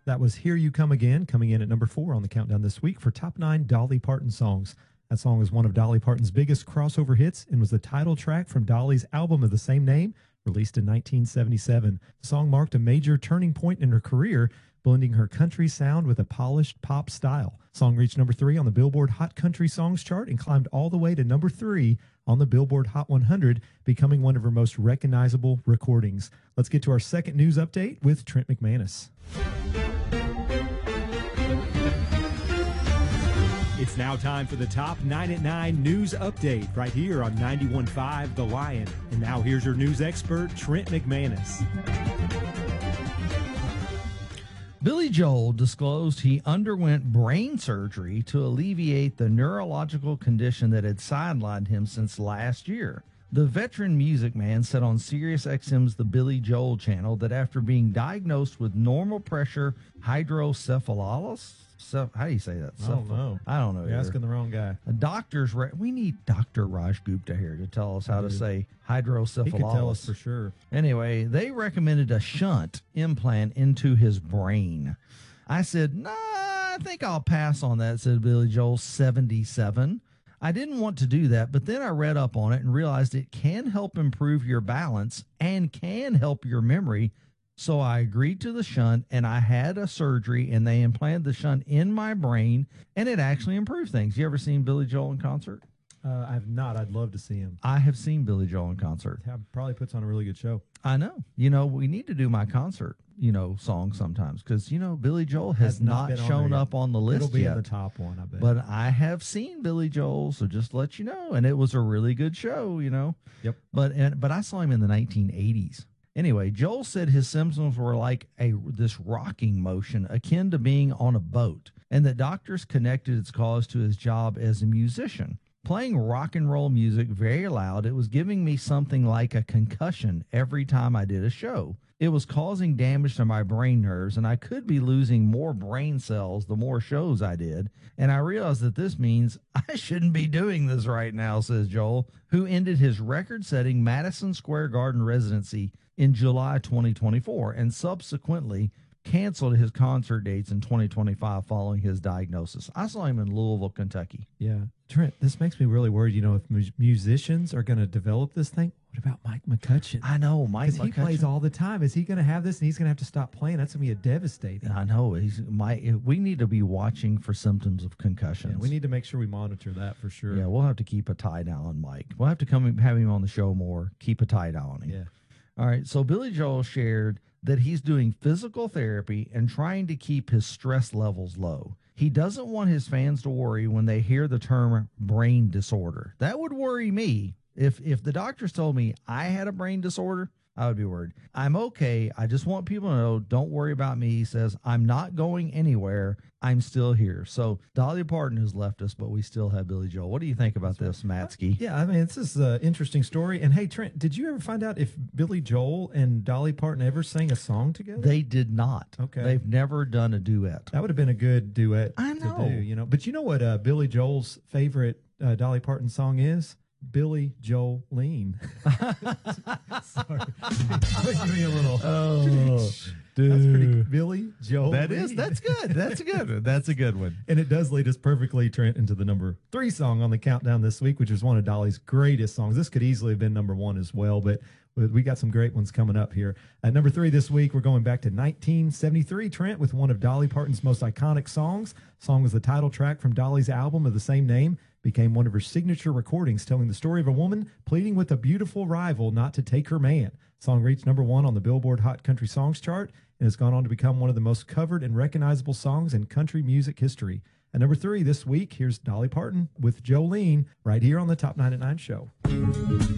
That was Here You Come Again, coming in at number 4 on the countdown this week for Top 9 Dolly Parton songs. That song is one of Dolly Parton's biggest crossover hits and was the title track from Dolly's album of the same name, released in 1977. The song marked a major turning point in her career, blending her country sound with a polished pop style. Song reached number 3 on the Billboard Hot Country Songs chart and climbed all the way to number 3 on the Billboard Hot 100, becoming one of her most recognizable recordings. Let's get to our second news update with Trent McManus. It's now time for the Top 9 at 9 news update right here on 91.5 The Lion. And now here's your news expert, Trent McManus. Billy Joel disclosed he underwent brain surgery to alleviate the neurological condition that had sidelined him since last year. The veteran music man said on SiriusXM's The Billy Joel channel that after being diagnosed with normal pressure hydrocephalus, how do you say that? I don't know. I don't know. You're asking the wrong guy. We need Dr. Raj Gupta here to tell us how to say hydrocephalus. He could tell us for sure. Anyway, they recommended a shunt implant into his brain. I said, nah, I think I'll pass on that, said Billy Joel, 77. I didn't want to do that, but then I read up on it and realized it can help improve your balance and can help your memory. So I agreed to the shunt, and I had a surgery, and they implanted the shunt in my brain, and it actually improved things. You ever seen Billy Joel in concert? I have not. I'd love to see him. I have seen Billy Joel in concert. Probably puts on a really good show. I know. You know, we need to do my concert, song sometimes, because, Billy Joel has not shown up on the list yet. It'll be in the top one, I bet. But I have seen Billy Joel, so just to let you know, and it was a really good show, Yep. But I saw him in the 1980s. Anyway, Joel said his symptoms were like this rocking motion akin to being on a boat, and that doctors connected its cause to his job as a musician. Playing rock and roll music very loud, it was giving me something like a concussion every time I did a show. It was causing damage to my brain nerves, and I could be losing more brain cells the more shows I did. And I realized that this means I shouldn't be doing this right now, says Joel, who ended his record-setting Madison Square Garden residency in July 2024 and subsequently canceled his concert dates in 2025 following his diagnosis. I saw him in Louisville, Kentucky. Yeah. Trent, this makes me really worried, if musicians are going to develop this thing. What about Mike McCutcheon? I know, Mike McCutcheon. He plays all the time. Is he going to have this and he's going to have to stop playing? That's going to be devastating. I know. We need to be watching for symptoms of concussions. Yeah, we need to make sure we monitor that for sure. Yeah, we'll have to keep a tight eye on Mike. We'll have to have him on the show more, keep a tight eye on him. Yeah. All right, so Billy Joel shared that he's doing physical therapy and trying to keep his stress levels low. He doesn't want his fans to worry when they hear the term brain disorder. That would worry me. If the doctors told me I had a brain disorder, I would be worried. I'm okay. I just want people to know, don't worry about me. He says, I'm not going anywhere. I'm still here. So Dolly Parton has left us, but we still have Billy Joel. What do you think about this, Matsky? Yeah, I mean, this is an interesting story. And hey, Trent, did you ever find out if Billy Joel and Dolly Parton ever sang a song together? They did not. Okay. They've never done a duet. That would have been a good duet I know. to do, But you know what Billy Joel's favorite Dolly Parton song is? Billy Joel Lean. Sorry. Give me a little. Oh, dude. That's pretty. Billy Joel That's good. That's a good one. That's a good one. And it does lead us perfectly, Trent, into the number 3 song on the countdown this week, which is one of Dolly's greatest songs. This could easily have been number 1 as well, but we got some great ones coming up here. At number 3 this week, we're going back to 1973, Trent, with one of Dolly Parton's most iconic songs. The song was the title track from Dolly's album of the same name. Became one of her signature recordings, telling the story of a woman pleading with a beautiful rival not to take her man. The song reached number 1 on the Billboard Hot Country Songs chart and has gone on to become one of the most covered and recognizable songs in country music history. At number 3 this week, here's Dolly Parton with Jolene right here on the Top 9 at 9 show.